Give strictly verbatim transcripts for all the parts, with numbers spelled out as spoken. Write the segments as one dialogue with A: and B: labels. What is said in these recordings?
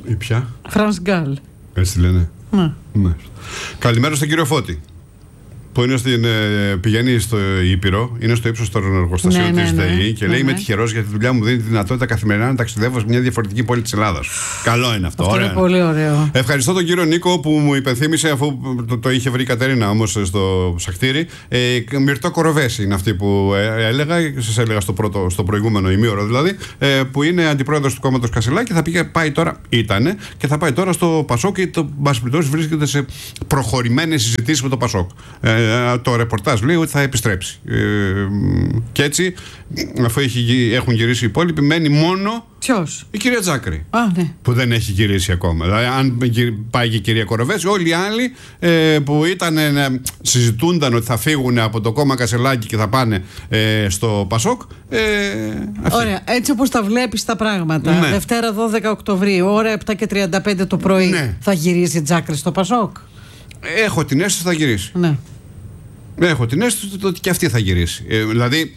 A: Ή ποια?
B: Φρανς Γκάλ.
A: Έτσι λένε.
B: Ναι.
A: Ναι. Καλημέρα στον κύριο Φώτη. Που είναι στην, ε, πηγαίνει στο Ήπειρο, είναι στο ύψος των εργοστασίων
B: ναι,
A: της
B: ναι,
A: ΔΕΗ και
B: ναι,
A: λέει:
B: ναι.
A: Είμαι τυχερός γιατί η δουλειά μου δίνει τη δυνατότητα καθημερινά να ταξιδεύω σε μια διαφορετική πόλη της Ελλάδας. Καλό είναι αυτό.
B: Αυτό
A: ωραία.
B: είναι πολύ ωραίο.
A: Ευχαριστώ τον κύριο Νίκο που μου υπενθύμησε, αφού το, το είχε βρει η Κατερίνα όμως στο Σαχτήρι. Ε, Μυρτώ Κοροβέση είναι αυτή που ε, έλεγα, σας έλεγα στο, πρώτο, στο προηγούμενο ημίωρο δηλαδή, ε, που είναι αντιπρόεδρος του κόμματος Κασελάκη. Θα πήγε, πάει τώρα, ήτανε, και θα πάει τώρα στο Πασόκ και το Μπασπιτός βρίσκεται σε προχωρημένες συζητήσεις με το Πασόκ. Ε, το ρεπορτάζ λέει ότι θα επιστρέψει. Ε, και έτσι, αφού έχει, έχουν γυρίσει οι υπόλοιποι, μένει μόνο.
B: Ποιος?
A: Η κυρία Τζάκρη.
B: Α, ναι.
A: Που δεν έχει γυρίσει ακόμα. Δηλαδή, αν πάει και η κυρία Κοροβέση, όλοι οι άλλοι ε, που ήταν, ε, συζητούνταν ότι θα φύγουν από το κόμμα Κασελάκη και θα πάνε ε, στο Πασόκ. Ε,
B: Ωραία. Έτσι όπως τα βλέπεις τα πράγματα.
A: Ναι.
B: Δευτέρα δώδεκα Οκτωβρίου, ώρα επτά και τριάντα πέντε το πρωί.
A: Ναι.
B: Θα γυρίσει η Τζάκρη στο Πασόκ.
A: Έχω την αίσθηση ότι θα γυρίσει.
B: Ναι.
A: Έχω την αίσθηση ότι και αυτή θα γυρίσει. Ε, δηλαδή,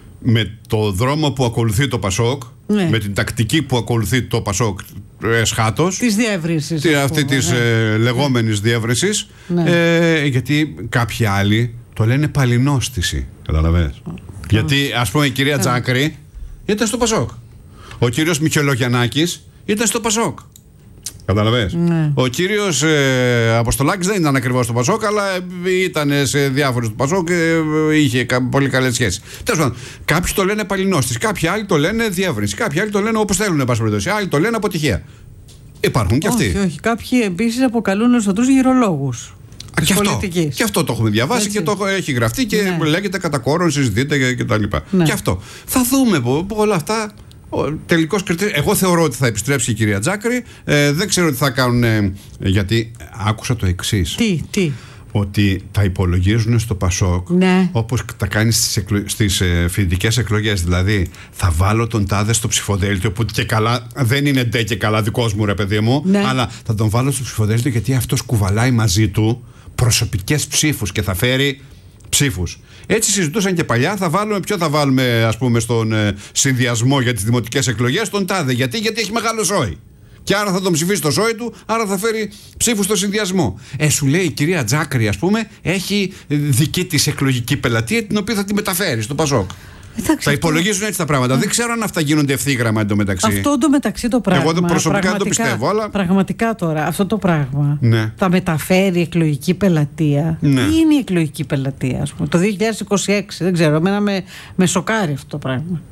A: με το δρόμο που ακολουθεί το Πασόκ, ναι. με την τακτική που ακολουθεί το Πασόκ εσχάτως,
B: της διεύρυνσης,
A: αυτή της ναι. ε, λεγόμενης ναι. διεύρυνσης, ναι. ε, γιατί κάποιοι άλλοι το λένε παλινόστηση. Καταλαβαίνεις. Oh. Γιατί, ας πούμε, η κυρία yeah. Τζάκρη ήταν στο Πασόκ. Ο κύριος Μητσολογιαννάκης ήταν στο Πασόκ. Καταλαβαίνεις. Ναι. Ο κύριος ε, Αποστολάκης δεν ήταν ακριβώς στο Πασόκ, αλλά ήταν σε διάφορες του Πασόκ και ε, είχε κα, πολύ καλές σχέσεις. Τέλος πάντων, κάποιοι το λένε παλινόστης, κάποιοι άλλοι το λένε διεύρυνση, κάποιοι άλλοι το λένε όπως θέλουν, εν πάση περιπτώσει, άλλοι το λένε αποτυχία. Υπάρχουν και αυτοί.
B: Όχι, όχι. Κάποιοι επίσης αποκαλούν ως αυτούς γυρολόγους.
A: Και αυτό, και αυτό το έχουμε διαβάσει. Έτσι. Και το έχει γραφτεί και ναι. λέγεται κατά κόρον, συζητείται και, και τα λοιπά. Ναι. Και αυτό. Θα δούμε που όλα αυτά. Τελικός κριτήριο. Εγώ θεωρώ ότι θα επιστρέψει η κυρία Τζάκρη. Ε, δεν ξέρω τι θα κάνουν. Ε, γιατί άκουσα το εξής.
B: Τι, τι.
A: Ότι τα υπολογίζουν στο Πασόκ, ναι. όπως τα κάνει στις, εκλο... στις ε, φοιτητικές εκλογές. Δηλαδή, θα βάλω τον τάδε στο ψηφοδέλτιο που και καλά δεν είναι ντε και καλά δικός μου, ρε παιδί μου, ναι. αλλά θα τον βάλω στο ψηφοδέλτιο γιατί αυτός κουβαλάει μαζί του προσωπικές ψήφους και θα φέρει ψήφους. Έτσι συζητούσαν και παλιά. Θα βάλουμε, ποιο θα βάλουμε, ας πούμε, στον ε, συνδυασμό για τις δημοτικές εκλογές, τον τάδε. Γιατί, γιατί έχει μεγάλο ζώη. Και άρα θα τον ψηφίσει το ζώη του, άρα θα φέρει ψήφους στο συνδυασμό. Ε, σου λέει η κυρία Τζάκρη, ας πούμε, έχει δική της εκλογική πελατεία, την οποία θα τη μεταφέρει στο Πασόκ. Εντάξει, θα υπολογίζουν έτσι τα πράγματα. Δεν ξέρω αν αυτά γίνονται ευθύγραμμα εντωμεταξύ.
B: Αυτό εντωμεταξύ το πράγμα.
A: Εγώ προσωπικά δεν το πιστεύω. Αλλά...
B: Πραγματικά τώρα, αυτό το πράγμα
A: ναι.
B: θα μεταφέρει η εκλογική πελατεία.
A: Ναι.
B: Τι είναι η εκλογική πελατεία, ας πούμε, το δύο χιλιάδες είκοσι έξι, δεν ξέρω. Εμένα με, με σοκάρει αυτό το πράγμα.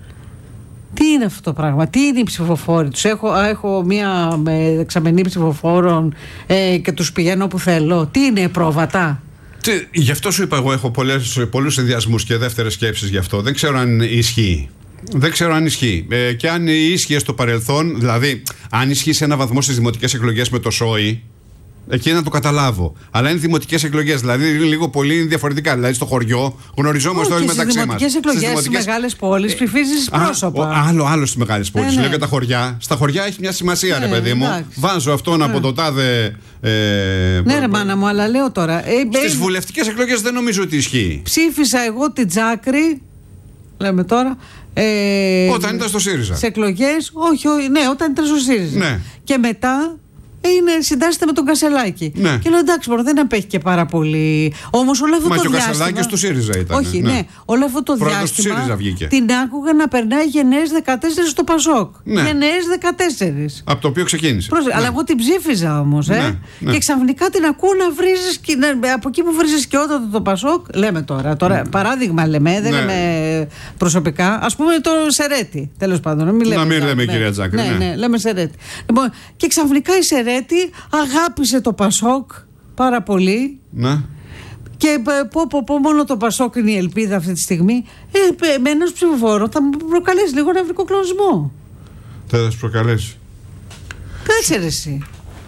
B: Τι είναι αυτό το πράγμα, τι είναι οι ψηφοφόροι τους? Έχω, έχω μία με δεξαμενή ψηφοφόρων ε, και τους πηγαίνω όπου θέλω. Τι είναι, πρόβατα?
A: Τι, γι' αυτό σου είπα, εγώ έχω πολλές, πολλούς συνδυασμούς και δεύτερες σκέψεις γι' αυτό. Δεν ξέρω αν ισχύει. Δεν ξέρω αν ισχύει. Ε, και αν ίσχυε στο παρελθόν, δηλαδή, αν ισχύει σε ένα βαθμό στις δημοτικές εκλογές με το ΣΟΗ, εκεί να το καταλάβω. Αλλά είναι δημοτικές εκλογές, δηλαδή λίγο πολύ διαφορετικά. Δηλαδή στο χωριό γνωριζόμαστε όλοι μεταξύ μας.
B: Στις εκλογές στις μεγάλες πόλεις ψηφίζεις πρόσωπα.
A: Α, άλλο, άλλο στις μεγάλες πόλεις.
B: Ε, ναι.
A: Λέω για τα χωριά. Στα χωριά έχει μια σημασία, ε, ρε παιδί μου.
B: Εντάξει.
A: Βάζω αυτόν ε. από το τάδε. Ε,
B: ναι, ρε μάνα μου, αλλά λέω τώρα. Ε,
A: στις ε, βουλευτικές εκλογές δεν νομίζω ότι ισχύει.
B: Ψήφισα εγώ την Τζάκρη. Λέμε τώρα. Ε,
A: όταν ήταν στο ΣΥΡΙΖΑ.
B: Σε εκλογές, όχι, όχι, ναι, όταν ήταν στο ΣΥΡΙΖΑ.
A: Ναι.
B: Και μετά. Είναι, συντάσσεται με τον Κασελάκη.
A: Ναι.
B: Και λέω εντάξει, μπορεί, δεν απέχει και πάρα πολύ. Όμως όλο αυτό
A: Μα
B: το
A: και
B: διάστημα.
A: Ο Κασελάκης του ΣΥΡΙΖΑ ήταν.
B: Όχι, ναι. ναι. Όλο αυτό το
A: Πρόεδρος
B: διάστημα.
A: Του ΣΥΡΙΖΑ βγήκε.
B: Την άκουγα να περνάει γενναίες δεκατέσσερις στο Πασόκ.
A: Ναι.
B: Γενναίες δεκατέσσερις.
A: Από το οποίο ξεκίνησε.
B: Πρόσε, ναι. Αλλά εγώ την ψήφιζα όμως. Ε.
A: Ναι, ναι.
B: Και ξαφνικά την ακούω να βρίζεις. Από εκεί που βρίζεις σκιότατο το Πασόκ. Λέμε τώρα. τώρα ναι. Παράδειγμα λέμε. Δεν ναι. λέμε προσωπικά. Ας πούμε το Σερέτη. Τέλος πάντων. Να μην λέμε,
A: να μην λέμε
B: ναι.
A: κυρία Τζάκρη.
B: Ναι, ναι, ναι, λέμε Σερέτη. Λοιπόν, και ξαφνικά η Σερέτη αγάπησε το Πασόκ πάρα πολύ.
A: Ναι.
B: Και πω, πω, πω, μόνο το Πασόκ είναι η ελπίδα αυτή τη στιγμή. Ε, με ένας ψηφοφόρο θα μου προκαλέσει λίγο νευρικό κλονισμό.
A: Θα σου προκαλέσει.
B: Κάτσε ρε εσύ.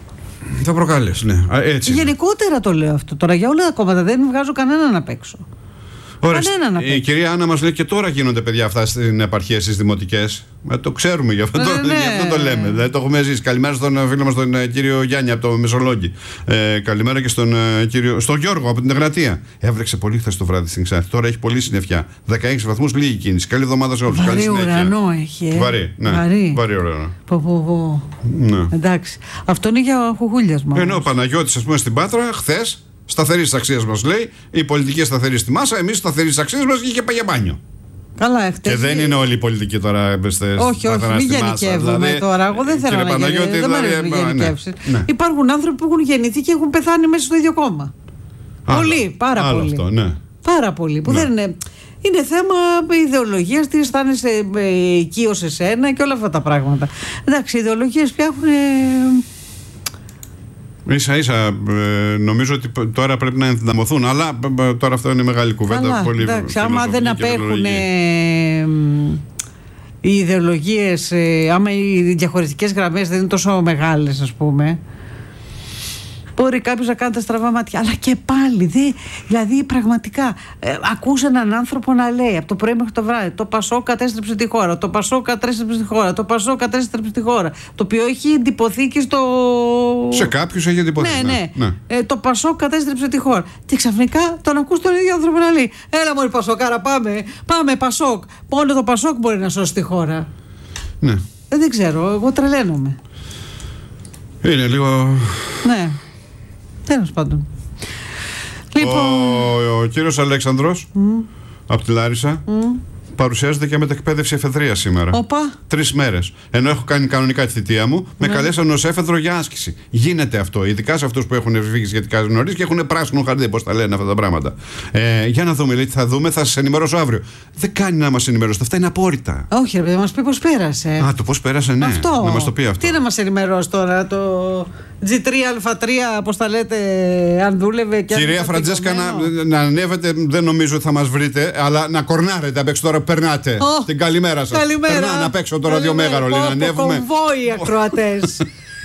A: Θα προκαλέσει, ναι. Έτσι.
B: Γενικότερα το λέω αυτό. Τώρα για όλα τα κόμματα δεν βγάζω κανέναν απ' έξω.
A: Ωραία. Η κυρία Άννα μας λέει και τώρα γίνονται παιδιά αυτά στην επαρχία στις δημοτικές. Ε, το ξέρουμε, γι' αυτό, ναι, το, ναι. γι' αυτό το λέμε. Δηλαδή, το έχουμε ζήσει. Καλημέρα στον φίλο μας τον κύριο Γιάννη από το Μεσολόγγι. Ε, καλημέρα και στον, κύριο, στον Γιώργο από την Εγνατία. Έβρεξε πολύ χθες το βράδυ στην Ξάνθη. Τώρα έχει πολύ συννεφιά. δεκαέξι βαθμούς, λίγη κίνηση. Καλή εβδομάδα σε όλους.
B: Βαρύ ουρανό έχει. Ε.
A: Βαρύ, ναι.
B: Βαρύ.
A: Βαρύ ουρανό.
B: Πο, πο, πο.
A: Ναι.
B: Εντάξει. Αυτό είναι για χουχούλιασμα.
A: Ενώ ο Παναγιώτης, ας πούμε, στην Πάτρα χθες. Σταθερή τη αξία μας λέει, η πολιτική σταθερή στη μάσα, εμείς σταθερή τη αξία μας και για μπάνιο.
B: Καλά, εχθές.
A: Και δεν είναι όλη η πολιτική τώρα εμπεστέ.
B: Όχι, όχι, μην γενικεύουμε δηλαδή, τώρα. Εγώ δεν θέλω να γενικεύσω. Δεν δηλαδή, μου γενικεύσει. Ναι. Υπάρχουν άνθρωποι που έχουν γεννηθεί και έχουν πεθάνει μέσα στο ίδιο κόμμα. Άλλο, πολύ, πάρα
A: άλλο
B: πολύ.
A: Αυτό, ναι.
B: Πάρα πολύ. Που ναι. δεν είναι. Είναι θέμα ιδεολογίας, τι αισθάνεσαι οικείο σε σένα και όλα αυτά τα πράγματα. Εντάξει, οι ιδεολογίες πια έχουν.
A: Ίσα ίσα ε, νομίζω ότι τώρα πρέπει να ενδυναμωθούν, αλλά ε, τώρα αυτό είναι μεγάλη κουβέντα.
B: Καλά,
A: πολύ
B: εντάξει, άμα δεν απέχουν ε, οι ιδεολογίες, ε, άμα οι διαχωριστικές γραμμές δεν είναι τόσο μεγάλες, ας πούμε, μπορεί κάποιος να κάνει τα στραβά μάτια. Αλλά και πάλι, δε, δηλαδή πραγματικά, ε, ακούς έναν άνθρωπο να λέει από το πρωί μέχρι το βράδυ: το Πασόκ κατέστρεψε τη χώρα, το Πασόκ κατέστρεψε τη χώρα, το Πασόκ κατέστρεψε τη χώρα. Το οποίο έχει εντυπωθεί και στο.
A: Σε κάποιους έχει εντυπωθεί.
B: Ναι, ναι. ναι. Ε, το Πασόκ κατέστρεψε τη χώρα. Και ξαφνικά τον ακούς τον ίδιο άνθρωπο να λέει: έλα μωρή Πασόκάρα, πάμε, πάμε Πασόκ. Μόνο το Πασόκ μπορεί να σώσει τη χώρα.
A: Ναι.
B: Ε, δεν ξέρω, εγώ τρελαίνομαι.
A: Είναι λίγο.
B: Ναι. Τέλος πάντων.
A: Λοιπόν... Ο, ο κύριος Αλέξανδρος mm. από τη Λάρισα mm. παρουσιάζεται και μετεκπαίδευση εφεδρείας σήμερα.
B: Οπα.
A: Τρεις μέρες. Ενώ έχω κάνει κανονικά τη θητεία μου, με ναι. καλέσαν ως έφεδρο για άσκηση. Γίνεται αυτό, ειδικά σε αυτούς που έχουν φύγει σχετικά νωρίς και έχουν πράσινο χαρτί, πώς τα λένε αυτά τα πράγματα. Ε, για να δούμε, λέει, θα δούμε, θα σας ενημερώσω αύριο. Δεν κάνει να μας ενημερώσετε, αυτά είναι απόρριτα.
B: Όχι, ρε παιδί, μας πει πώς πέρασε.
A: Α, το πώς πέρασε, ναι.
B: Αυτό.
A: Να μας το πει αυτό.
B: Τι να μας ενημερώσει τώρα, το τζι τρία α τρία, πώς τα λέτε, αν δούλευε και.
A: Κυρία Φραντζέσκα, να, να ανέβετε, δεν νομίζω ότι θα μας βρείτε, αλλά να κορνάρετε απ' έξω τώρα. Περνάτε. Oh, την καλημέρα σας.
B: Καλημέρα.
A: Περνάνε απ' έξω το ραδιομέγαρο. Λέει να ανέβουμε.
B: Κομβόι ακροατές.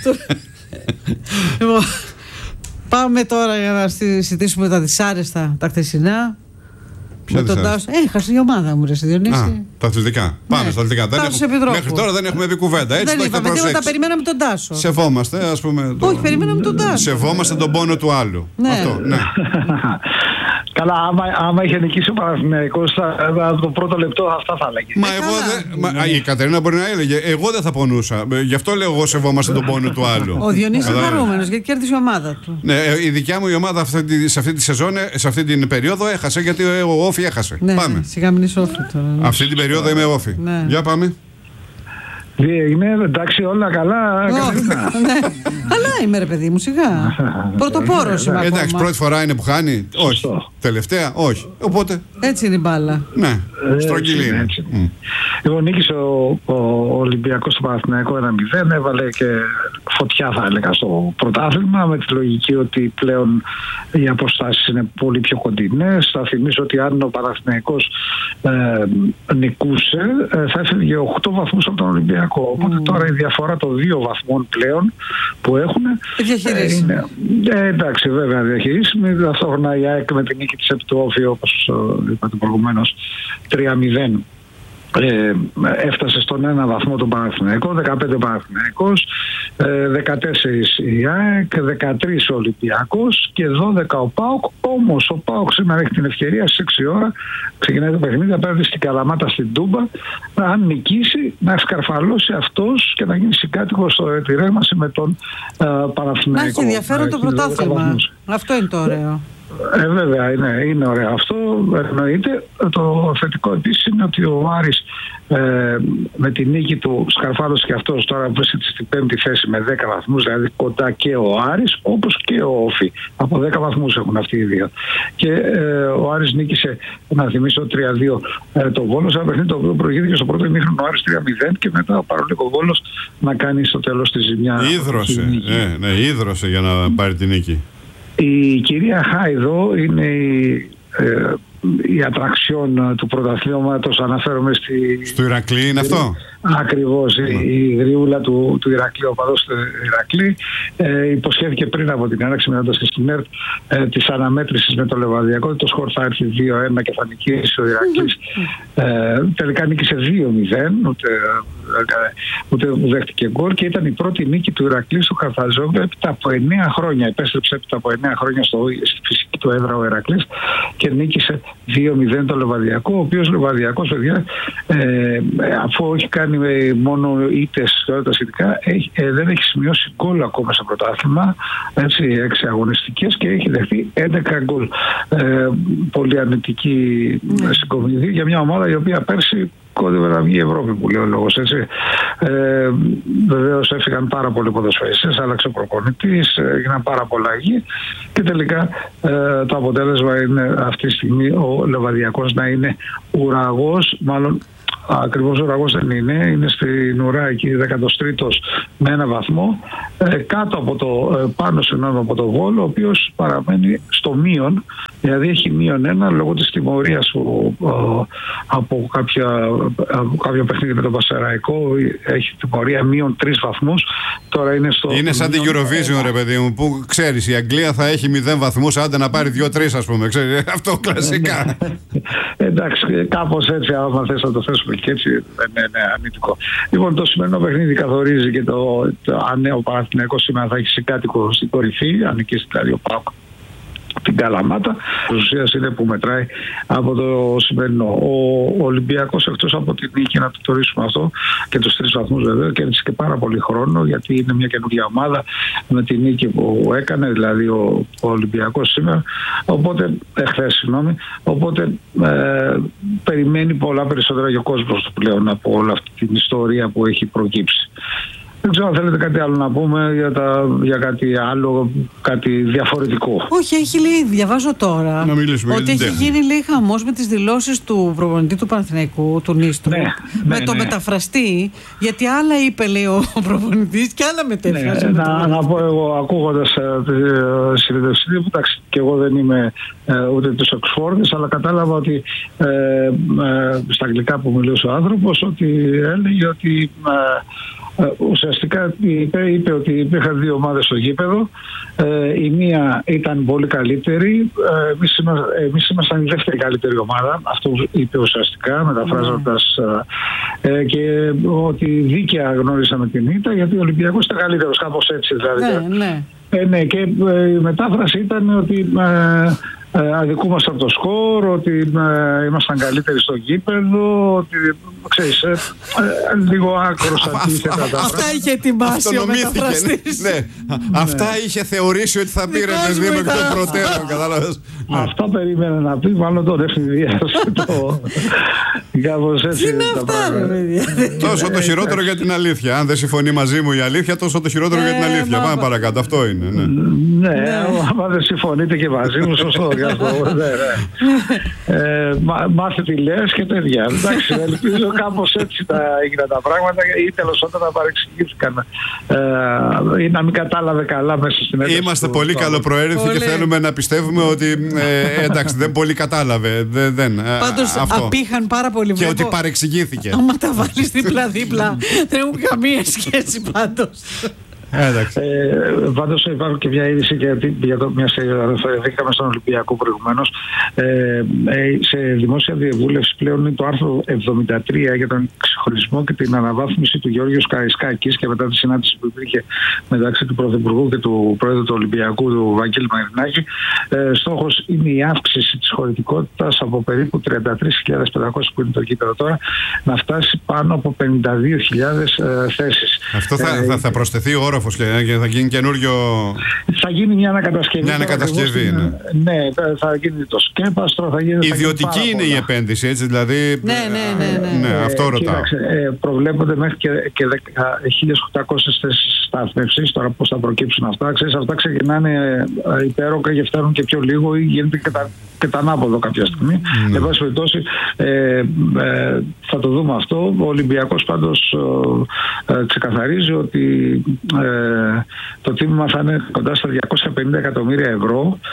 B: Λοιπόν, πάμε τώρα για να συζητήσουμε τα δυσάρεστα τα χθεσινά.
A: Ποια δυσάρεστα?
B: Ε, έχασε η ομάδα μου, ρε Διονύση.
A: Α, τα αθλητικά. Ναι. Πάμε στα αθλητικά. Δεν έχουμε, μέχρι τώρα δεν έχουμε πει κουβέντα. Έτσι
B: δεν
A: το
B: είπαμε τίποτα, τα περιμέναμε τον Τάσο.
A: Σεβόμαστε, ας πούμε. Το...
B: Όχι, περιμέναμε τον Τάσο.
A: Σεβόμαστε τον πόνο του άλλου.
B: Ναι.
A: Αυτό, ναι.
C: Καλά, άμα, άμα είχε νικήσει ο Παναθηναϊκός, το πρώτο λεπτό αυτά θα έλεγε.
A: Μα εγώ δεν. Μα, η Κατερίνα μπορεί να έλεγε: εγώ δεν θα πονούσα. Γι' αυτό λέω: εγώ σεβόμαστε τον πόνο του άλλου.
B: Ο Διονύσης είναι χαρούμενος γιατί κέρδισε η ομάδα του.
A: Ναι, η δικιά μου η ομάδα αυτή, σε αυτή τη σεζόν, σε αυτή την περίοδο έχασε γιατί ο Όφη έχασε.
B: Ναι,
A: πάμε.
B: Σιγά μην είσαι Όφη τώρα.
A: Αυτή την περίοδο είμαι Όφη.
B: Ναι.
A: Για πάμε.
C: Είναι εντάξει όλα καλά.
B: Καλά είμαι ρε παιδί μου, σιγά. Πρωτοπόρος είμαι ακόμα.
A: Εντάξει, πρώτη φορά είναι που χάνει. Όχι. Τελευταία, όχι. Οπότε.
B: Έτσι είναι η μπάλα.
A: Ναι, στρογγυλή είναι.
C: Λοιπόν, νίκησε ο, ο Ολυμπιακός στο Παναθηναϊκό ένα μηδέν, έβαλε και φωτιά θα έλεγα στο πρωτάθλημα, με τη λογική ότι πλέον οι αποστάσεις είναι πολύ πιο κοντινές. Θα θυμίσω ότι αν ο Παναθηναϊκός ε, νικούσε, ε, θα έφευγε οκτώ βαθμούς από τον Ολυμπιακό. Οπότε mm. τώρα η διαφορά των δύο βαθμών πλέον που έχουν
B: ε,
C: είναι, ε, εντάξει βέβαια διαχειρίσιμη. Ταυτόχρονα η ΑΕΚ με την νίκη της επί του Όφη, όπως είπατε προηγουμένως, τρία μηδέν. Ε, έφτασε στον ένα βαθμό τον Παναθηναϊκό, δεκαπέντε ο Παναθηναϊκός, ε, δεκατέσσερα η ΑΕΚ, δεκατρία ο Ολυμπιακός και δώδεκα ο ΠΑΟΚ. Όμως ο ΠΑΟΚ σήμερα έχει την ευκαιρία στις έξι ώρα, ξεκινάει το παιχνίδι, να παίρνει στην Καλαμάτα στην Τούμπα, αν νικήσει να σκαρφαλώσει αυτός και να γίνει συγκάτοικος στο ετηρέμαση με τον ε, Παναθηναϊκό.
B: Να έχει ενδιαφέρον το πρωτάθλημα. Αυτό είναι το ωραίο.
C: Ε, βέβαια είναι, είναι ωραίο αυτό, εννοείται. Το θετικό επίσης είναι ότι ο Άρης ε, με τη νίκη του σκαρφάλωσε και αυτός, τώρα βρίσκεται στην πέμπτη θέση με δέκα βαθμούς, δηλαδή κοντά και ο Άρης όπως και ο Όφη. Από δέκα βαθμούς έχουν αυτοί οι δύο. Και ε, ο Άρης νίκησε, να θυμίσω, τρία δύο ε, το Βόλος, ένα παιχνίδι το οποίο προηγήθηκε στο πρώτο ημίχρονο ο Άρης τρία μηδέν και μετά παρόλο ο Βόλος να κάνει στο τέλος τη ζημιά.
A: Ίδρωσε, ε, ναι, ίδρωσε για να πάρει τη νίκη.
C: Η κυρία Χάιδο είναι η ε, η ατραξιόν του πρωταθλήματος, αναφέρομαι στη...
A: Στο Ηρακλή είναι αυτό?
C: Ακριβώς, mm. η, η γριούλα του, του Ηρακλή, ο παδός του Ηρακλή, ε, υποσχέθηκε πριν από την έναρξη, μιλώντας και στην ΕΡΤ, ε, της αναμέτρησης με το Λεβαδιακό, ότι το σκορ θα έρθει δύο ένα και θα νικήσει ο Ηρακλής. Mm. Ε, τελικά νίκησε δύο μηδέν, ούτε, ούτε δέχτηκε γκολ, και ήταν η πρώτη νίκη του Ηρακλή στο Χαφαζόβιο έπειτα από εννέα χρόνια. Επέστρεψε έπειτα από εννέα χρόνια στο, στη φυσική του έδρα ο Ηρακλής και νίκησε δύο μηδέν το Λεβαδιακό, ο οποίος Λεβαδιακός, παιδιά, ε, αφού έχει κάνει μόνο ήττες και όλα τα σχετικά, έχει, ε, δεν έχει σημειώσει γκολ ακόμα στο πρωτάθλημα, έτσι, έξι αγωνιστικές, και έχει δεχτεί έντεκα γκολ. Ε, πολύ αρνητική mm. συγκομιδή για μια ομάδα η οποία πέρσι κόντευε να βγει η Ευρώπη, που λέει ο λόγος, έτσι. Ε, βεβαίως έφυγαν πάρα πολλοί ποδοσφαιριστές, άλλαξε ο προπονητής, έγιναν πάρα πολλά γη, και τελικά ε, το αποτέλεσμα είναι αυτή τη στιγμή ο Λεβαδιακός να είναι ουραγός, μάλλον ακριβώς ο ουραγός δεν είναι, είναι στην ουρά εκεί δέκατος τρίτος με ένα βαθμό, ε, κάτω από το, ε, πάνω συγγνώμη από το Βόλο, ο οποίος παραμένει στο μείον, δηλαδή έχει μείον ένα λόγω της τιμωρίας που, ε, από, κάποια, από κάποια παιχνίδι με τον Πασεραϊκό, έχει τιμωρία μείον τρεις βαθμούς. Τώρα είναι στο.
A: Είναι σαν την Eurovision, ρε παιδί μου, που ξέρεις, η Αγγλία θα έχει μηδέν βαθμούς, άντε να πάρει δύο τρεις, ας πούμε. Ξέρεις, αυτό κλασικά.
C: Εντάξει, κάπως έτσι, άμα θες να το θέσουμε και έτσι, δεν είναι αρνητικό. Λοιπόν, το σημερινό παιχνίδι καθορίζει και το, το αν ο Παναθηναϊκός σήμερα θα έχει συγκάτοικο στην κορυφή, αν νικήσει δηλαδή ο ΠΑΟΚ την Καλαμάτα. Η ουσία είναι που μετράει από το σημερινό. Ο Ολυμπιακός, εκτός από την νίκη, να το τονίσουμε αυτό, και τους τρεις βαθμούς βέβαια, κέρδισε και πάρα πολύ χρόνο, γιατί είναι μια καινούργια ομάδα με την νίκη που έκανε, δηλαδή ο, ο Ολυμπιακός σήμερα, οπότε, εχθές, συγγνώμη, οπότε ε, περιμένει πολλά περισσότερα για ο κόσμος του πλέον από όλη αυτή την ιστορία που έχει προκύψει. Δεν ξέρω αν θέλετε κάτι άλλο να πούμε για, τα, για κάτι άλλο, κάτι διαφορετικό.
B: Όχι, έχει λέει, διαβάζω τώρα,
A: να μιλήσουμε,
B: ότι έχει γίνει λέει χαμός με τις δηλώσεις του προπονητή του Παναθηναϊκού, του Νίστρου, ναι, με ναι, το ναι. μεταφραστή, γιατί άλλα είπε λέει ο προπονητής και άλλα μετέφρασε.
C: Ναι, να, να πω εγώ, ακούγοντας τη ε, συνέντευξη, εντάξει, και εγώ δεν είμαι ε, ούτε της Οξφόρδης, αλλά κατάλαβα ότι ε, ε, στα αγγλικά που μιλούσε ο άνθρωπος, ότι έλεγε ότι ε, Uh, ουσιαστικά είπε, είπε ότι υπήρχαν δύο ομάδες στο γήπεδο. Uh, η μία ήταν πολύ καλύτερη. Uh, εμείς, είμαστε, εμείς ήμασταν η δεύτερη καλύτερη ομάδα. Αυτό είπε ουσιαστικά, μεταφράζοντας. Uh, uh, και ότι δίκαια γνώρισαμε την ήττα, γιατί ο Ολυμπιακός ήταν καλύτερος, κάπως έτσι δηλαδή.
B: Ναι, ναι.
C: Ε, ναι, και uh, η μετάφραση ήταν ότι uh, Ε, αδικούμαστε από το σκορ, ότι ε, ήμασταν καλύτεροι στο γήπεδο, ότι ξέρεις, ε, ε, λίγο άκρος αντίθετα.
B: Αυτά είχε ετοιμάσει ο μεταφραστής.
A: Ναι, αυτά είχε θεωρήσει ότι θα πήρε παιδί με τον προτέρων, κατάλαβες.
C: Αυτά περίμενε να πει, μάλλον τον εφηδιάσε το. Κάπως έτσι είναι τα πράγματα.
A: Τόσο το χειρότερο για την αλήθεια. Αν δεν συμφωνεί μαζί μου η αλήθεια, τόσο το χειρότερο για την αλήθεια. Πάμε παρακάτω, αυτό είναι.
C: Ναι, αν δεν συμφωνείτε και μαζί μου, σωστό. Μάθε τι λες και τέτοια. Εντάξει, ελπίζω κάπως έτσι τα έγιναν τα πράγματα, ή τέλος όταν τα παρεξηγήθηκαν ή να μην κατάλαβε καλά μέσα στην ένταση.
A: Είμαστε πολύ καλοπροαίρετοι και θέλουμε να πιστεύουμε ότι εντάξει, δεν πολύ κατάλαβε.
B: Πάντως απήχαν πάρα πολύ.
A: Και ότι παρεξηγήθηκε.
B: Άμα τα βάλεις δίπλα-δίπλα, δεν έχουν καμία σχέση πάντως.
C: Ε, Πάντως υπάρχει και μια είδηση για το μια αναφερθήκαμε στον Ολυμπιακό προηγουμένως. Ε, σε δημόσια διαβούλευση πλέον είναι το άρθρο εβδομήντα τρία για τον ξεχωρισμό και την αναβάθμιση του Γιώργου Καραϊσκάκης, και μετά τη συνάντηση που υπήρχε μεταξύ του Πρωθυπουργού και του Πρόεδρου του Ολυμπιακού, του Βαγγέλη Μαρινάκη. Ε, στόχος είναι η αύξηση της χωρητικότητας από περίπου τριάντα τρεις χιλιάδες πεντακόσιες που είναι το κήπεδο τώρα, να φτάσει πάνω από πενήντα δύο χιλιάδες ε, θέσεις.
A: Αυτό θα, ε, θα, θα προσθεθεί ο όροφος και θα γίνει καινούριο.
C: Θα γίνει μια ανακατασκευή.
A: Μια ανακατασκευή,
C: ναι.
A: ναι.
C: Ναι, θα γίνει το σκέπαστρο, θα γίνει.
A: Ιδιωτική είναι πολλά. Η επένδυση, έτσι δηλαδή.
B: Ναι, ναι, ναι. ναι.
A: ναι αυτό ε, ρωτάω.
C: Κοίταξε, ε, προβλέπονται μέχρι και, και χίλιες οκτακόσιες θέσεις στάθμευσης. Τώρα πώς θα προκύψουν αυτά. Ξέρεις, αυτά ξεκινάνε ε, υπέροκα και φτάνουν και πιο λίγο, ή γίνεται και τα, και τα ανάποδο κάποια στιγμή. Mm. Εν πάση περιπτώσει, ε, ε, θα το δούμε αυτό. Ο Ολυμπιακός πάντως ε, ε, ξεκαθαρίζει ότι ε, το τίμημα θα είναι κοντά στα διακόσια πενήντα εκατομμύρια ευρώ,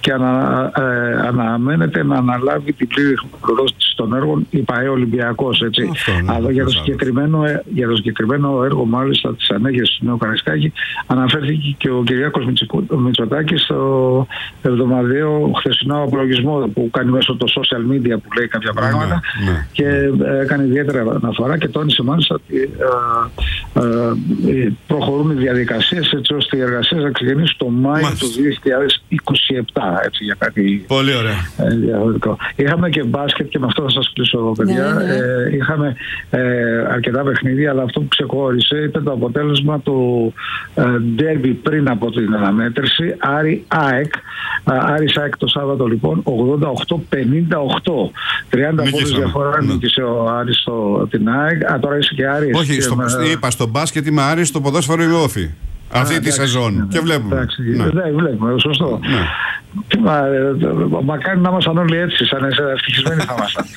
C: και ανα, ε, αναμένεται να αναλάβει την πλήρη χρηματοδότηση των έργων η ΠΑΕ Ολυμπιακός. Έτσι.
A: Ναι,
C: Αλλά για το, συγκεκριμένο, για το συγκεκριμένο έργο, μάλιστα της ανέγερσης του Νέου Καραϊσκάκη, αναφέρθηκε και ο Κυριάκος Μητσοτάκης στο εβδομαδιαίο χθεσινό απολογισμό που κάνει μέσω το social media που λέει κάποια πράγματα, ναι, ναι, και ε, έκανε ιδιαίτερα αναφορά και τόνισε μάλιστα ότι ε, ε, προχωρούν οι διαδικασίες έτσι ώστε οι εργασίες να ξεκινήσουν το Μάιο του δύο χιλιάδες είκοσι επτά. Έτσι, για κάτι
A: πολύ ωραία.
C: Ε, διαφορετικό. Είχαμε και μπάσκετ και με αυτό θα σας κλείσω, παιδιά. Ναι, ναι. Ε, είχαμε ε, αρκετά παιχνίδια, αλλά αυτό που ξεχώρισε ήταν το αποτέλεσμα του ε, ντέρμπι πριν από την αναμέτρηση. Άρη ΑΕΚ. Άρης ΑΕΚ το Σάββατο λοιπόν ογδόντα οκτώ πενήντα οκτώ. τριάντα πόντους διαφορά νίκησε ο Άρης στο, την ΑΕΚ. Α, τώρα είσαι και Άρης.
A: Όχι,
C: και
A: στο,
C: με...
A: είπα στο μπάσκετ είμαι Άρης, στο ποδόσφαιρο είμαι Όφη. Αυτή τη σεζόν. Ναι, και βλέπουμε.
C: Εντάξει, ναι. Ναι, βλέπουμε, σωστό. Ναι. Τι, μα, μακάρι να ήμασταν όλοι έτσι, σαν ευτυχισμένοι θα ήμασταν.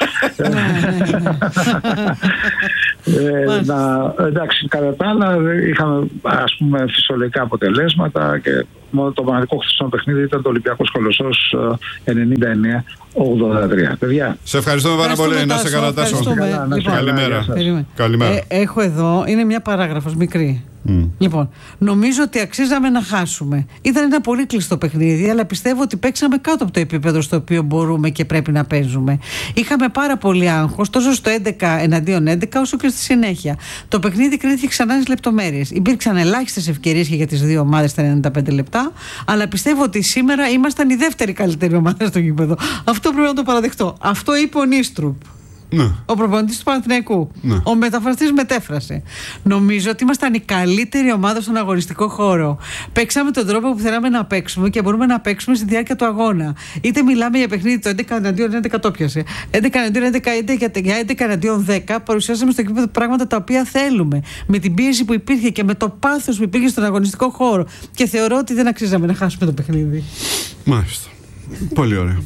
C: ε, να, εντάξει, κατά τα άλλα είχαμε ας πούμε φυσιολογικά αποτελέσματα και μόνο το μοναδικό χθεσινό παιχνίδι ήταν το Ολυμπιακός Κολοσσός ενενήντα εννέα ογδόντα τρία. Παιδιά.
A: Σε ευχαριστούμε πάρα πολύ. Να είστε καλά, Τάσο. Καλημέρα. Καλημέρα.
B: Ε, έχω εδώ, είναι μια παράγραφος μικρή. Mm. Λοιπόν, νομίζω ότι αξίζαμε να χάσουμε. Ήταν ένα πολύ κλειστό παιχνίδι, αλλά πιστεύω ότι παίξαμε κάτω από το επίπεδο στο οποίο μπορούμε και πρέπει να παίζουμε. Είχαμε πάρα πολύ άγχος, τόσο στο έντεκα εναντίον έντεκα, όσο και στη συνέχεια. Το παιχνίδι κρίθηκε ξανά στις λεπτομέρειες. Υπήρξαν ελάχιστες ευκαιρίες και για τις δύο ομάδες στα ενενήντα πέντε λεπτά, αλλά πιστεύω ότι σήμερα ήμασταν η δεύτερη καλύτερη ομάδα στο γήπεδο. Αυτό πρέπει να το παραδεχτώ. Αυτό είπε ο Νίστρουπ.
A: Ναι.
B: Ο προπονητής του Παναθηναϊκού.
A: Ναι.
B: Ο μεταφραστής μετέφρασε. Νομίζω ότι ήμασταν η καλύτερη ομάδα στον αγωνιστικό χώρο. Παίξαμε τον τρόπο που θέλαμε να παίξουμε και μπορούμε να παίξουμε στη διάρκεια του αγώνα. Είτε μιλάμε για παιχνίδι το έντεκα εναντίον έντεκα, το πιάσε. έντεκα εναντίον έντεκα, για έντεκα εναντίον δέκα, παρουσιάσαμε στο κήπεδο πράγματα τα οποία θέλουμε. Με την πίεση που υπήρχε και με το πάθος που υπήρχε στον αγωνιστικό χώρο. Και θεωρώ ότι δεν αξίζαμε να χάσουμε το παιχνίδι.
A: Μάλιστα. Πολύ ωραία.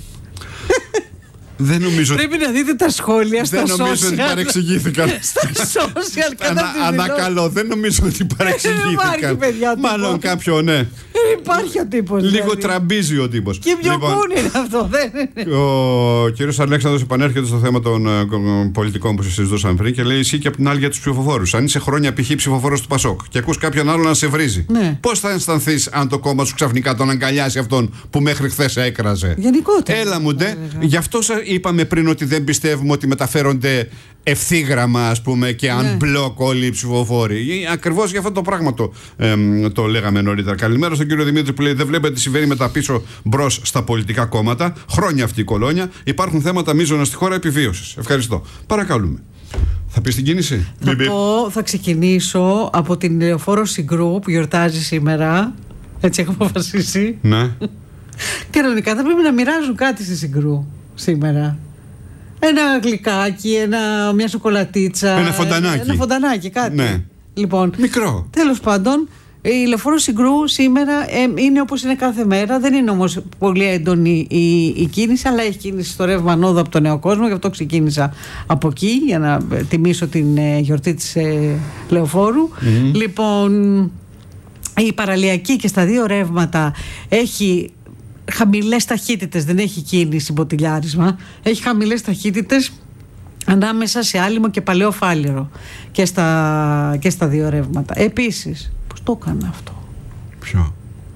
A: Δεν νομίζω...
B: Πρέπει να δείτε τα σχόλια στα social.
A: Δεν νομίζω ότι παρεξηγήθηκαν.
B: Στα social κατά
A: Ανακαλώ, δεν νομίζω ότι παρεξηγήθηκαν. Μάλλον κάποιο, ναι.
B: Δεν υπάρχει ο τύπος.
A: Λίγο δηλαδή. Τραμπίζει ο τύπος.
B: Και ποιο λοιπόν, κούνι είναι αυτό, δεν είναι.
A: Ο κύριος Αλέξανδρος επανέρχεται στο θέμα των uh, πολιτικών που συζητούσαν πριν και λέει: ισχύει και από την άλλη για τους ψηφοφόρους. Αν είσαι χρόνια π.χ. ψηφοφόρος του Πασόκ και ακούς κάποιον άλλο να σε βρίζει, ναι. Πώς θα αισθανθείς αν το κόμμα σου ξαφνικά τον αγκαλιάσει αυτόν που μέχρι χθες έκραζε?
B: Γενικότερα.
A: Έλα μου ντε. Γι' αυτό είπαμε πριν ότι δεν πιστεύουμε ότι μεταφέρονται ευθύγραμμα, ας πούμε, και unblock όλοι οι ψηφοφόροι. Ακριβώς για αυτό το πράγμα το, ε, το λέγαμε νωρίτερα. Καλημέρα στον κύριο Δημήτρη που λέει: δεν βλέπετε τι συμβαίνει με τα πίσω μπρος στα πολιτικά κόμματα. Χρόνια αυτή η κολόνια. Υπάρχουν θέματα μείζωνα στη χώρα επιβίωσης. Ευχαριστώ. Παρακαλούμε. Θα πεις την κίνηση?
B: Θα, πω, θα ξεκινήσω από την Λεωφόρο Συγκρού που γιορτάζει σήμερα. Έτσι έχω αποφασίσει.
A: Ναι.
B: Κανονικά θα πρέπει να μοιράζουν κάτι στη Συγκρού σήμερα. Ένα γλυκάκι, ένα, μια σοκολατίτσα.
A: Ένα φοντανάκι.
B: Ένα φοντανάκι, κάτι.
A: Ναι.
B: Λοιπόν,
A: μικρό.
B: Τέλος πάντων, η Λεωφόρο Συγκρού σήμερα ε, είναι όπως είναι κάθε μέρα. Δεν είναι όμως πολύ έντονη η, η κίνηση, αλλά έχει κίνηση στο ρεύμα Νόδο από τον Νέο Κόσμο. Γι' αυτό ξεκίνησα από εκεί για να τιμήσω την ε, γιορτή της ε, Λεωφόρου. Mm-hmm. Λοιπόν, η παραλιακή και στα δύο ρεύματα έχει χαμηλές ταχύτητες, δεν έχει κίνηση μποτιλιάρισμα. Έχει χαμηλές ταχύτητες ανάμεσα σε Άλυμο και Παλαιό Φάληρο και στα, και στα δύο ρεύματα. Επίσης, πώς το έκανα αυτό?
A: Ποιο?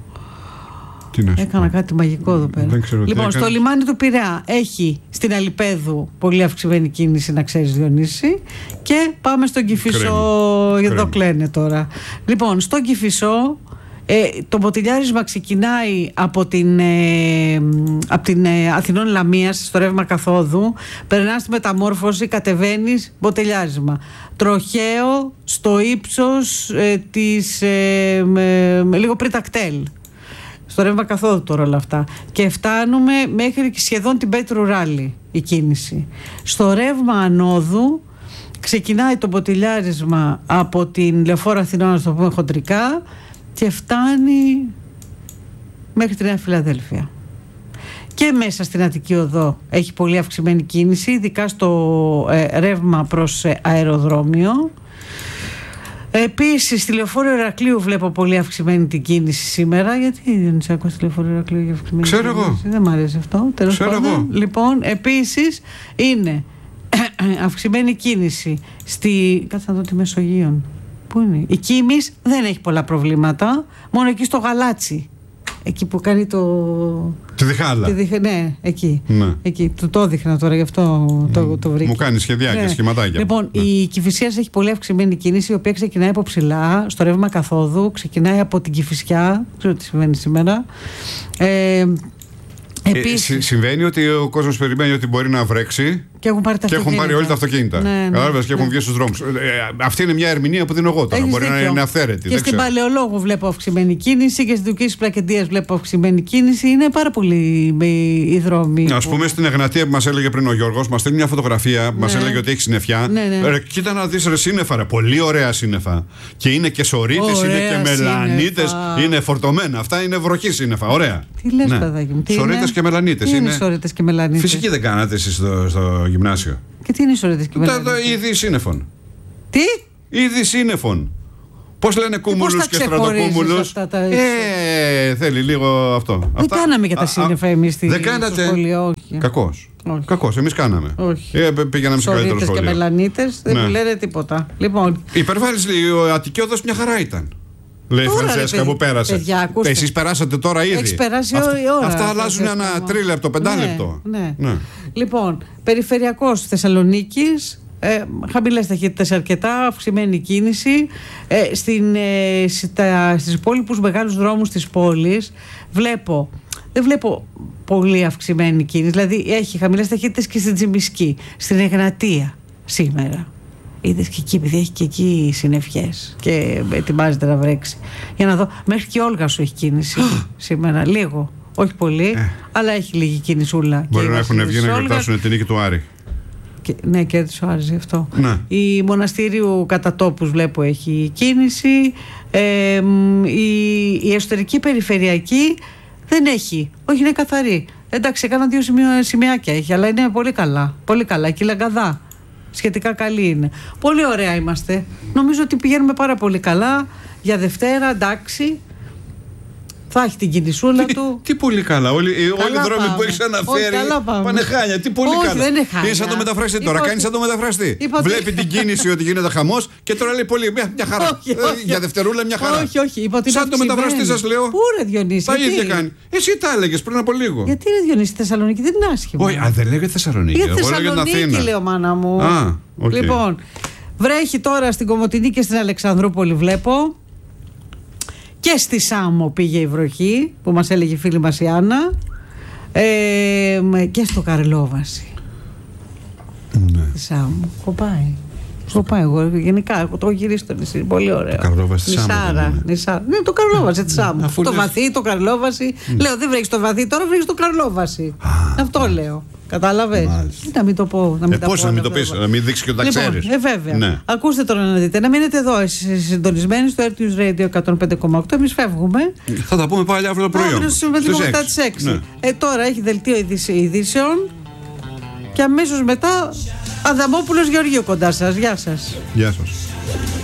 A: Τι να
B: έκανα κάτι μαγικό εδώ πέρα. Λοιπόν, στο λιμάνι του Πειραιά έχει στην Αλιπέδου πολύ αυξημένη κίνηση, να ξέρεις, Διονύση. Και πάμε στον Κηφισό. Εδώ κλαίνε τώρα. Λοιπόν, στον Κηφισό Ε, το μποτιλιάρισμα ξεκινάει από την, ε, από την ε, Αθηνών Λαμίας στο ρεύμα καθόδου, περνάς στη μεταμόρφωση, κατεβαίνεις, μποτιλιάρισμα. Τροχαίο στο ύψος ε, της, ε, με, με, λίγο πριν τακτέλ. Στο ρεύμα καθόδου τώρα όλα αυτά. Και φτάνουμε μέχρι σχεδόν την Πέτρου Ράλι η κίνηση. Στο ρεύμα ανόδου ξεκινάει το μποτιλιάρισμα από την Λεωφόρο Αθηνών, να το πούμε χοντρικά, και φτάνει μέχρι τη Νέα Φιλαδέλφια. Και μέσα στην Αττική Οδό έχει πολύ αυξημένη κίνηση, ειδικά στο ε, ρεύμα προς ε, αεροδρόμιο. Επίσης, στη Λεωφόρο Ηρακλείου βλέπω πολύ αυξημένη την κίνηση σήμερα. Γιατί δεν σε ακούω στη Λεωφόρο Ηρακλείου για αυξημένη
A: Ξέρω
B: κίνηση?
A: εγώ.
B: Δεν μου αρέσει αυτό. Τέλος πάντων. Λοιπόν, επίσης είναι αυξημένη κίνηση στη. Κάτσε να δω τη Μεσογείων. Πού είναι? Η Κίμης δεν έχει πολλά προβλήματα. Μόνο εκεί στο Γαλάτσι. Εκεί που κάνει το.
A: Τη Διχάλα.
B: Τη διχ... Ναι, εκεί.
A: Ναι.
B: εκεί. Του το έδειχνα τώρα, γι' αυτό mm. το, το βρήκα.
A: Μου κάνει σχεδιάκια, ναι. σχηματάκια.
B: Λοιπόν,
A: ναι.
B: η Κηφισίας έχει πολύ αυξημένη κίνηση, η οποία ξεκινάει από ψηλά, στο ρεύμα καθόδου, ξεκινάει από την Κηφισιά. Δεν ξέρω τι συμβαίνει σήμερα. Ε, Επίσης,
A: ε, συμβαίνει ότι ο κόσμος περιμένει ότι μπορεί να βρέξει
B: και έχουν πάρει,
A: και έχουν πάρει όλοι τα αυτοκίνητα.
B: Ναι, ναι,
A: Κατάλαβες, και
B: ναι.
A: έχουν βγει στους δρόμους. Ε, αυτή είναι μια ερμηνεία που δίνω εγώ τώρα.
B: Έχεις
A: μπορεί
B: δίκιο.
A: να είναι αυθαίρετη.
B: Και
A: δεν
B: στην
A: ξέρω.
B: Παλαιολόγου βλέπω αυξημένη κίνηση και στην Δουκής Πλακεντίας βλέπω αυξημένη κίνηση. Είναι πάρα πολλοί οι δρόμοι.
A: Ας που... πούμε στην Εγνατία που μας έλεγε πριν ο Γιώργος, μας στέλνει μια φωτογραφία που μας
B: ναι.
A: έλεγε ότι έχει συννεφιά.
B: Ναι, ναι.
A: Ρε, κοίτα να δεις ρε σύννεφα, ρε, πολύ ωραία σύννεφα. Και είναι και σωρίτες, είναι και μελανίτες, είναι φορτωμένα. Αυτά είναι βροχή σύννεφα. Ωραία.
B: Τι λες, ναι. παιδάκι μου?
A: Σωρίτες και μελανίτες.
B: Τι είναι σωρίτες και μελανίτες?
A: Φυσική δεν κάνατε εσείς στο, στο γυμνάσιο?
B: Και τι είναι οι σωρίτες και μελανίτες?
A: Τα είδη σύννεφων.
B: Τι?
A: Είδη σύννεφων. Πώς λένε κούμουλους και, και στρατοκούμουλους. Τα... Ε, θέλει λίγο αυτό.
B: Δεν αυτά... κάναμε για τα σύννεφα εμείς στη
A: Δεν κάνατε. Κακός. Κακός, εμείς κάναμε.
B: Όχι.
A: Ε, πήγαμε σε καλύτερο σχολείο.
B: Και μελανίτες δεν ναι. μου λένε τίποτα. Λοιπόν.
A: Η Περβάρης λέει, ο Αττική Όδος μια χαρά ήταν. Λέει η Φραντσέσκα που πέρασε. Εσείς περάσατε τώρα ήδη.
B: Έχεις περάσει
A: Αυτά,
B: η ώρα.
A: Αυτά αλλάζουν ένα τρίλεπτο, πεντάλεπτο.
B: Ναι, ναι. ναι. Λοιπόν, περιφερειακός Θεσσαλονίκης. Ε, χαμηλές ταχύτητες αρκετά, αυξημένη κίνηση. Ε, στην, ε, στα, στις υπόλοιπους μεγάλους δρόμους της πόλης βλέπω, δεν βλέπω πολύ αυξημένη κίνηση. Δηλαδή έχει χαμηλές ταχύτητες και στην Τσιμισκή, στην Εγνατία σήμερα. Είδες και εκεί, επειδή έχει και εκεί συννεφιές και ετοιμάζεται να βρέξει. Για να δω, μέχρι και η Όλγα σου έχει κίνηση σήμερα, λίγο. Όχι πολύ, ε. αλλά έχει λίγη κινησούλα.
A: Μπορεί να έχουν βγει να γιορτάσουν την νίκη του Άρη.
B: Και, ναι, και έτσι σου άρεσε αυτό.
A: Ναι.
B: Η Μοναστήριου κατά τόπους βλέπω έχει κίνηση. Ε, η, η εσωτερική περιφερειακή δεν έχει. Όχι, είναι καθαρή. Εντάξει, έκανα δύο σημεία, σημειάκια έχει, αλλά είναι πολύ καλά. Πολύ καλά. Και η Λαγκαδά σχετικά καλή είναι. Πολύ ωραία είμαστε. Νομίζω ότι πηγαίνουμε πάρα πολύ καλά. Για Δευτέρα, εντάξει. Θα έχει την κινησούλα
A: τι,
B: του.
A: Τι πολύ καλά. Όλοι, όλοι οι δρόμοι που έχει αναφέρει πάνε χάλια. Τι πολύ
B: Όχι,
A: καλά.
B: Δεν είναι χάλια.
A: Είναι σαν το μεταφραστή τώρα. Κάνει σαν το μεταφραστή. Βλέπει την κίνηση ότι γίνεται χαμός και τώρα λέει πολύ. Μια, μια χαρά.
B: Όχι, όχι.
A: Για δευτερούλα μια χαρά.
B: Όχι, όχι. Είπα ότι
A: σαν το μεταφραστή σας λέω.
B: Πού ρε Διονύση?
A: Τα ίδια κάνει. Εσύ τα έλεγε πριν από λίγο.
B: Γιατί ρε Διονύση, η Θεσσαλονίκη δεν είναι άσχημο.
A: Όχι, αν δεν λέγεται Θεσσαλονίκη.
B: Για Θεσσαλονίκη λέω, μάνα μου. Λοιπόν, βρέχει τώρα στην Κομοτηνή και στην Αλεξανδρούπολη βλέπω. Και στη Σάμο πήγε η βροχή που μας έλεγε η φίλη μας η Άννα, ε, και στο Καρλόβαση.
A: Ναι.
B: Στη Σάμο. Κοπάει. Κοπάει εγώ γενικά. Έχω το γυρίσει στο νησί. Πολύ ωραίο.
A: Το Καρλόβαση τη
B: Σάμο. Ναι, το Καρλόβαση τη Σάμο. Το βαθύ, το Καρλόβαση. Mm. Λέω δεν βρέχει το βαθύ, τώρα βρέχει το Καρλόβαση. Ah. Αυτό λέω. Κατάλαβες. Να μην το πω. Να μην
A: ε, πώς να μην το πεις, να μην δείξει και ότι τα
B: λοιπόν,
A: ξέρεις.
B: Ε, βέβαια.
A: Ναι.
B: Ακούστε τώρα να δείτε. Να μείνετε εδώ συντονισμένοι στο Air News Radio εκατόν πέντε κόμμα οκτώ. Εμείς φεύγουμε.
A: Θα τα πούμε πάλι αύριο το πρωί.
B: Αύριο στις μετά τις έξι. Ναι. Ε, τώρα έχει δελτίο ειδήσεων και αμέσως μετά Αδαμόπουλος Γεωργίου κοντά σας. Γεια σας.
A: Γεια σας.